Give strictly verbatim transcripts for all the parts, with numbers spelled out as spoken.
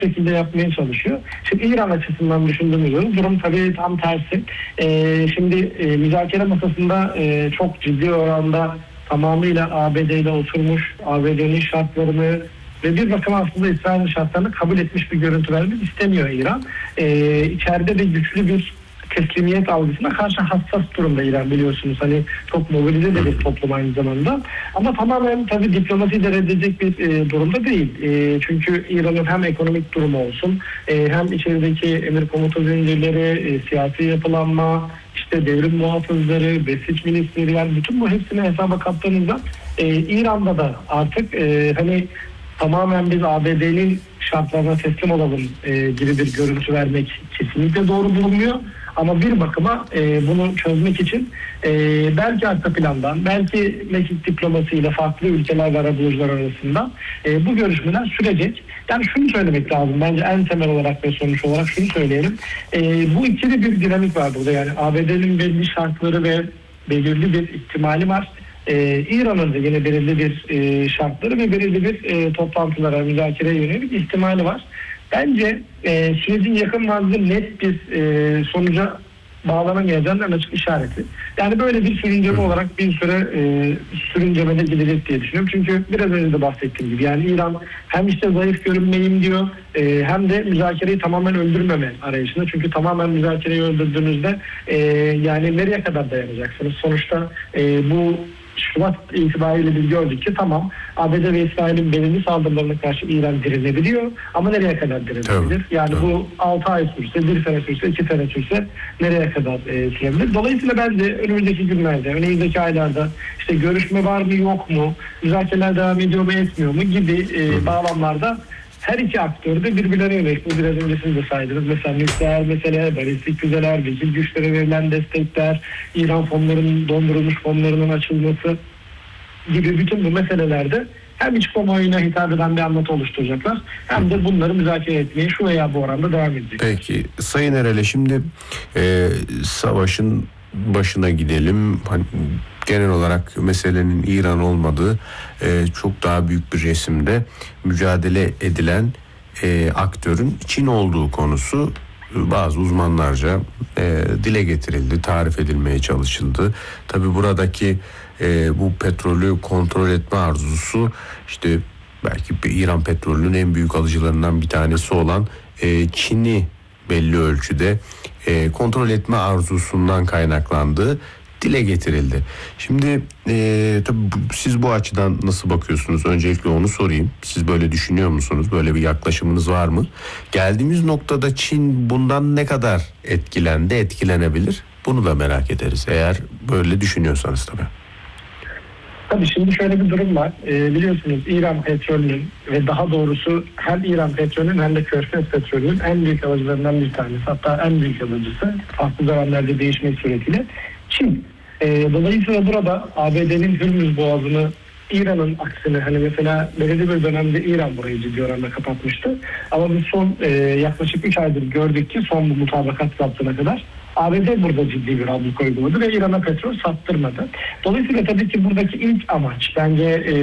şekilde yapmaya çalışıyor. Şimdi İran açısından düşündüğümüz durum tabii tam tersi. Ee, şimdi e, müzakere masasında e, çok ciddi oranda tamamıyla A B D ile oturmuş, A B D'nin şartlarını ve bir bakıma aslında İsrail'in şartlarını kabul etmiş bir görüntü vermek istemiyor İran. Ee, içeride de güçlü bir teslimiyet algısına karşı hassas durumda İran, biliyorsunuz. Hani çok mobilize de bir toplum aynı zamanda. Ama tamamen tabii diplomasiyi de reddedecek bir e, durumda değil. E, çünkü İran'ın hem ekonomik durumu olsun, e, hem içerideki emir komuta zincirleri, e, siyasi yapılanma, işte devrim muhafızları, Besiç milisleri, yani bütün bu hepsini hesaba kattığınızda e, İran'da da artık e, hani tamamen biz A B D'nin şartlarına teslim olalım e, gibi bir görüntü vermek kesinlikle doğru bulunmuyor. Ama bir bakıma e, bunu çözmek için e, belki arka plandan, belki mekik diplomasiyle farklı ülkeler ve arabulucular arasında e, bu görüşmeler sürecek. Yani şunu söylemek lazım. Bence en temel olarak ve sonuç olarak şunu söyleyelim. E, bu ikili bir dinamik var burada. Yani A B D'nin belli şartları ve belirli bir ihtimali var. Ee, İran'ın da yine belirli bir e, şartları ve belirli bir e, toplantılara, müzakereye yönelik ihtimali var. Bence e, sürecin yakın vadede net bir e, sonuca bağlanamayacağının en açık işareti. Yani böyle bir sürünceme olarak bir süre e, sürüncemede gidecek diye düşünüyorum. Çünkü biraz önce de bahsettiğim gibi yani İran hem işte zayıf görünmeyeyim diyor, e, hem de müzakereyi tamamen öldürmeme arayışında. Çünkü tamamen müzakereyi öldürdüğünüzde e, yani nereye kadar dayanacaksınız? Sonuçta e, bu Şubat itibariyle biz gördük ki tamam, A B D ve İsrail'in belirli saldırılarına karşı İran direnebiliyor ama nereye kadar direnebilir? Yani tabii. Bu altı ay sürse, bir sene sürse, iki sene sürse nereye kadar e, sürebilir? Dolayısıyla bence önümüzdeki günlerde, önümüzdeki aylarda işte görüşme var mı yok mu, müzakereler devam ediyor mu etmiyor mu gibi e, bağlamlarda her iki aktör de birbirlerine yönelik. Bu biraz önce siz de saydınız. Mesela nükleer mesele, balistik füzeler, vekil güçlere verilen destekler, İran fonlarının, dondurulmuş fonlarının açılması gibi bütün bu meselelerde hem iç kamuoyuna hitap eden bir anlatı oluşturacaklar, hem de bunları müzakere etmeye şu veya bu oranda devam edecekler. Peki Sayın Erel'e şimdi e, savaşın başına gidelim. Hani genel olarak meselenin İran olmadığı e, çok daha büyük bir resimde mücadele edilen e, aktörün Çin olduğu konusu bazı uzmanlarca e, dile getirildi, tarif edilmeye çalışıldı. Tabii buradaki e, bu petrolü kontrol etme arzusu, işte belki İran petrolünün en büyük alıcılarından bir tanesi olan e, Çin'i belli ölçüde e, kontrol etme arzusundan kaynaklandığı dile getirildi. Şimdi e, tabii bu, siz bu açıdan nasıl bakıyorsunuz? Öncelikle onu sorayım. Siz böyle düşünüyor musunuz? Böyle bir yaklaşımınız var mı? Geldiğimiz noktada Çin bundan ne kadar etkilendi, etkilenebilir? Bunu da merak ederiz. Eğer böyle düşünüyorsanız tabii. Tabii şimdi şöyle bir durum var. Ee, biliyorsunuz İran petrolünün ve daha doğrusu hem İran petrolünün hem de Körfez petrolünün en büyük alıcılarından bir tanesi. Hatta en büyük alıcısı, farklı zamanlarda değişmek suretiyle Çin. Ee, dolayısıyla burada A B D'nin Hürmüz Boğazı'nı İran'ın aksine, hani mesela belirli bir dönemde İran burayı ciddi oranda kapatmıştı. Ama biz son e, yaklaşık üç aydır gördük ki son bu mutabakat zaptına kadar A B D burada ciddi bir abluka uyguladı ve İran'a petrol sattırmadı. Dolayısıyla tabii ki buradaki ilk amaç bence e,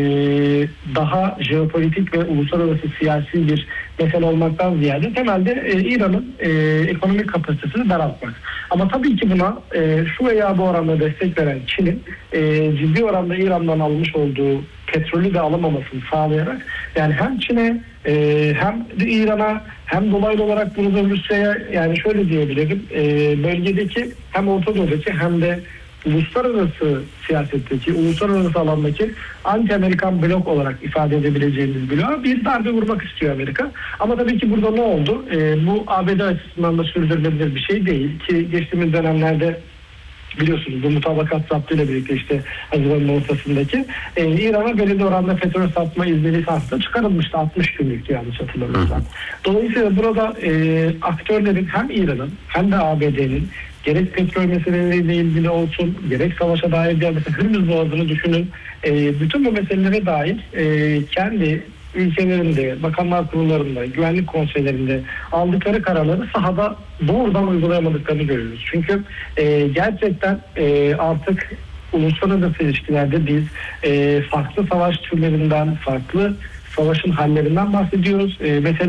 daha jeopolitik ve uluslararası siyasi bir mesele olmaktan ziyade temelde e, İran'ın e, ekonomik kapasitesini daraltmak. Ama tabii ki buna e, şu veya bu oranda destek veren Çin'in e, ciddi oranda İran'dan almış olduğu petrolü de alamamasını sağlayarak, yani hem Çin'e e, hem de İran'a hem dolaylı olarak burada Rusya'ya, yani şöyle diyebilirim, e, bölgedeki hem Orta Doğu'daki hem de uluslararası siyasetteki, uluslararası alandaki anti-Amerikan blok olarak ifade edebileceğimiz bloğa bir darbe vurmak istiyor Amerika. Ama tabii ki burada ne oldu? E, bu A B D açısından da sürdürülebilir bir şey değil ki geçtiğimiz dönemlerde biliyorsunuz bu mutabakat zaptıyla birlikte işte Haziran'ın ortasındaki e, İran'a belirli oranda petrol satma izni lisansı çıkarılmıştı, altmış günlük yanlış hatırlamıyorsam. Dolayısıyla burada e, aktörlerin hem İran'ın hem de A B D'nin gerek petrol meseleleriyle ilgili olsun, gerek savaşa dair diğer mesela Hürmüz Boğazı'nı düşünün, e, bütün bu meselelere dair e, kendi ülkelerinde, bakanlar kurullarında, güvenlik konseylerinde aldıkları kararları sahada doğrudan uygulayamadıklarını görüyoruz. Çünkü e, gerçekten e, artık uluslararası ilişkilerde biz e, farklı savaş türlerinden, farklı savaşın hallerinden bahsediyoruz. E, mesela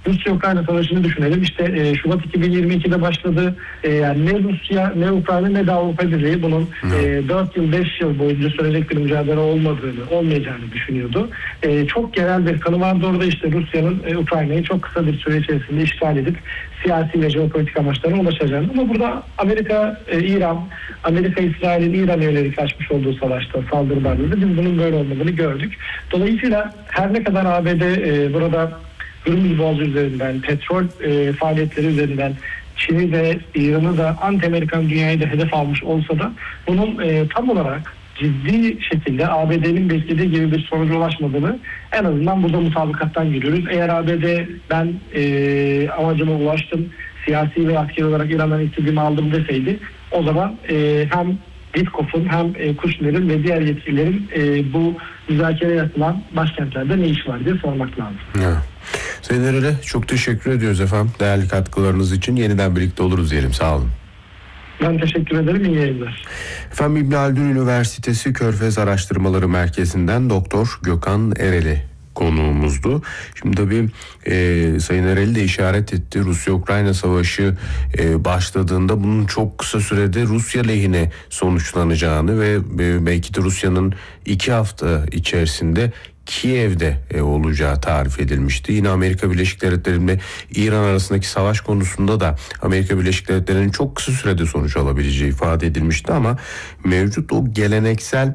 Rusya-Ukrayna savaşını düşünelim. İşte e, Şubat iki bin yirmi ikide başladı. E, yani ne Rusya, ne Ukrayna, ne de Avrupa Birliği bunun e, dört yıl, beş yıl boyunca sürecek bir mücadele olmadığını, olmayacağını düşünüyordu. E, çok genel bir kanı vardı orada. İşte Rusya'nın e, Ukrayna'yı çok kısa bir süre içerisinde işgal edip siyasi ve jeopolitik amaçlarına ulaşacağını. Ama burada Amerika, e, İran, Amerika, İsrail'in İran'a yönelik açmış olduğu savaşta saldırılarında biz bunun böyle olmadığını gördük. Dolayısıyla her ne kadar A B D e, burada Hürmüz Boğazı üzerinden, petrol e, faaliyetleri üzerinden Çin'i de İran'ı da anti-Amerikan dünyayı da hedef almış olsa da bunun e, tam olarak ciddi şekilde A B D'nin beklediği gibi bir sonuca ulaşmadığını en azından burada mutabakattan görüyoruz. Eğer A B D ben e, amacıma ulaştım, siyasi ve askeri olarak İran'dan istediğimi aldım deseydi o zaman e, hem Witkoff'un hem e, Kushner'in ve diğer yetkililerin e, bu müzakere yapılan başkentlerde ne iş var diye sormak lazım. Evet. Sayın Erel'e çok teşekkür ediyoruz efendim. Değerli katkılarınız için yeniden birlikte oluruz diyelim. Sağ olun. Ben teşekkür ederim. İyi yayınlar. Efendim İbn Haldun Üniversitesi Körfez Araştırmaları Merkezi'nden Doktor Gökhan Ereli konuğumuzdu. Şimdi tabii e, Sayın Ereli de işaret etti. Rusya-Ukrayna savaşı e, başladığında bunun çok kısa sürede Rusya lehine sonuçlanacağını ve e, belki de Rusya'nın iki hafta içerisinde Kiev'de e, olacağı tarif edilmişti. Yine Amerika Birleşik Devletleri ile İran arasındaki savaş konusunda da Amerika Birleşik Devletleri'nin çok kısa sürede sonuç alabileceği ifade edilmişti ama mevcut o geleneksel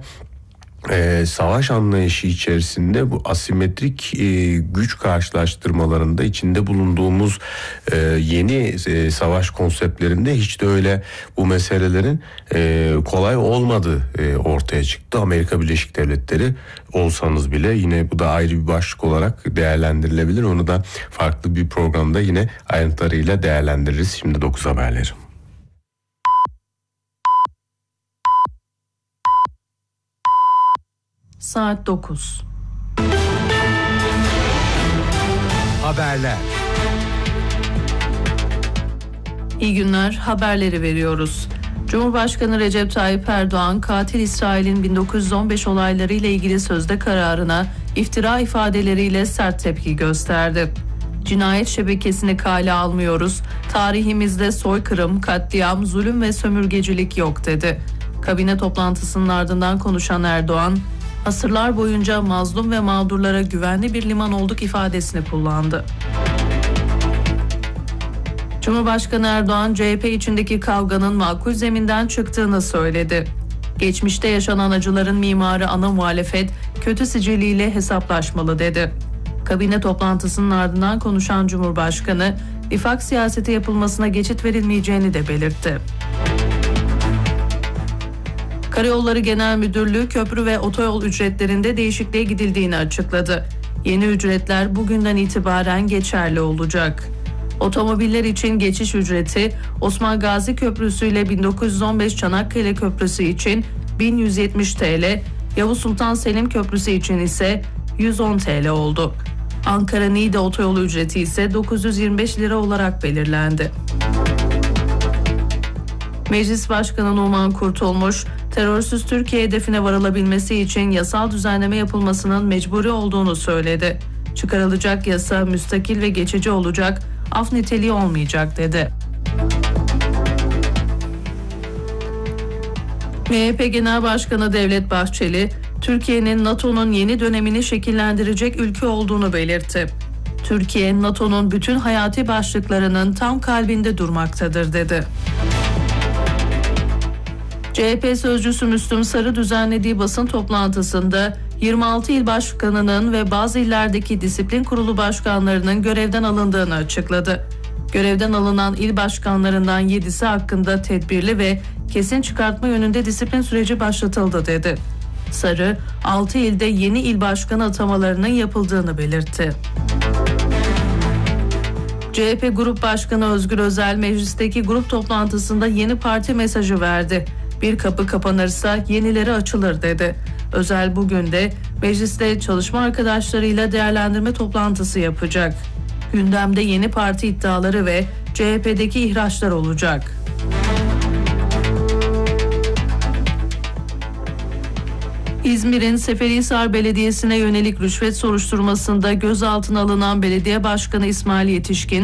Ee, savaş anlayışı içerisinde bu asimetrik e, güç karşılaştırmalarında içinde bulunduğumuz e, yeni e, savaş konseptlerinde hiç de öyle bu meselelerin e, kolay olmadığı e, ortaya çıktı. Amerika Birleşik Devletleri olsanız bile yine bu da ayrı bir başlık olarak değerlendirilebilir. Onu da farklı bir programda yine ayrıntılarıyla değerlendiririz. Şimdi dokuz haberleri. Saat dokuz. Haberler. İyi günler, haberleri veriyoruz. Cumhurbaşkanı Recep Tayyip Erdoğan, katil İsrail'in bin dokuz yüz on beş olayları ile ilgili sözde kararına iftira ifadeleriyle sert tepki gösterdi. Cinayet şebekesini kale almıyoruz, tarihimizde soykırım, katliam, zulüm ve sömürgecilik yok dedi. Kabine toplantısının ardından konuşan Erdoğan, asırlar boyunca mazlum ve mağdurlara güvenli bir liman olduk ifadesini kullandı. Cumhurbaşkanı Erdoğan, C H P içindeki kavganın makul zeminden çıktığını söyledi. Geçmişte yaşanan acıların mimarı ana muhalefet, kötü siciliyle hesaplaşmalı dedi. Kabine toplantısının ardından konuşan Cumhurbaşkanı, nifak siyaseti yapılmasına geçit verilmeyeceğini de belirtti. Karayolları Genel Müdürlüğü köprü ve otoyol ücretlerinde değişikliğe gidildiğini açıkladı. Yeni ücretler bugünden itibaren geçerli olacak. Otomobiller için geçiş ücreti Osman Gazi Köprüsü ile bin dokuz yüz on beş Çanakkale Köprüsü için bin yüz yetmiş TL, Yavuz Sultan Selim Köprüsü için ise yüz on TL oldu. Ankara-Niğde otoyolu ücreti ise dokuz yüz yirmi beş lira olarak belirlendi. Meclis Başkanı Numan Kurtulmuş, terörsüz Türkiye hedefine varılabilmesi için yasal düzenleme yapılmasının mecburi olduğunu söyledi. Çıkarılacak yasa müstakil ve geçici olacak, af niteliği olmayacak dedi. M H P Genel Başkanı Devlet Bahçeli, Türkiye'nin NATO'nun yeni dönemini şekillendirecek ülke olduğunu belirtti. Türkiye, NATO'nun bütün hayati başlıklarının tam kalbinde durmaktadır dedi. C H P sözcüsü Müslüm Sarı düzenlediği basın toplantısında yirmi altı il başkanının ve bazı illerdeki disiplin kurulu başkanlarının görevden alındığını açıkladı. Görevden alınan il başkanlarından yedisi hakkında tedbirli ve kesin çıkartma yönünde disiplin süreci başlatıldı dedi. Sarı, altı ilde yeni il başkanı atamalarının yapıldığını belirtti. C H P Grup Başkanı Özgür Özel meclisteki grup toplantısında yeni parti mesajı verdi. Bir kapı kapanırsa yenileri açılır dedi. Özel bugün de mecliste çalışma arkadaşlarıyla değerlendirme toplantısı yapacak. Gündemde yeni parti iddiaları ve C H P'deki ihraçlar olacak. İzmir'in Seferihisar Belediyesi'ne yönelik rüşvet soruşturmasında gözaltına alınan belediye başkanı İsmail Yetişkin,